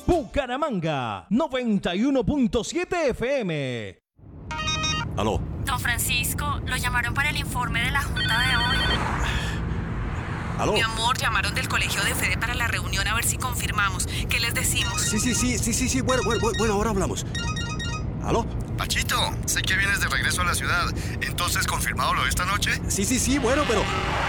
Bucaramanga, 91.7 FM. Aló. Don Francisco, lo llamaron para el informe de la junta de hoy. Aló. Mi amor, llamaron del colegio de Fede para la reunión a ver si confirmamos. ¿Qué les decimos? Sí. Bueno, ahora hablamos. ¿Aló? Pachito, sé que vienes de regreso a la ciudad. Entonces, ¿confirmado lo de esta noche? Sí, bueno, pero...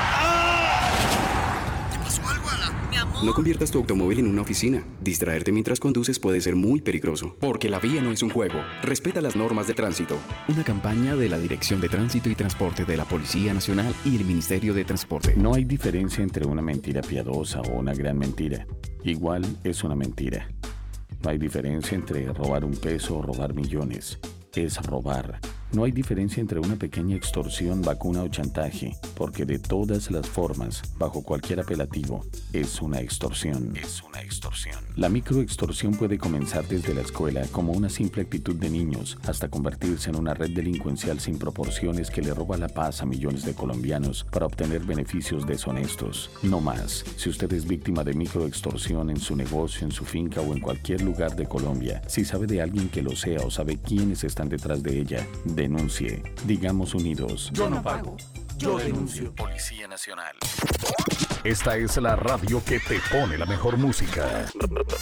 ¿Te pasó algo, Ala? Mi amor. No conviertas tu automóvil en una oficina. Distraerte mientras conduces puede ser muy peligroso. Porque la vía no es un juego. Respeta las normas de tránsito. Una campaña de la Dirección de Tránsito y Transporte de la Policía Nacional y el Ministerio de Transporte. No hay diferencia entre una mentira piadosa o una gran mentira. Igual es una mentira. No hay diferencia entre robar un peso o robar millones. Es robar. No hay diferencia entre una pequeña extorsión, vacuna o chantaje, porque de todas las formas, bajo cualquier apelativo, es una extorsión. La microextorsión puede comenzar desde la escuela como una simple actitud de niños hasta convertirse en una red delincuencial sin proporciones que le roba la paz a millones de colombianos para obtener beneficios deshonestos. No más. Si usted es víctima de microextorsión en su negocio, en su finca o en cualquier lugar de Colombia, si sabe de alguien que lo sea o sabe quiénes están detrás de ella, denuncie. Digamos unidos. Yo no pago, yo denuncio. Policía Nacional. Esta es la radio que te pone la mejor música.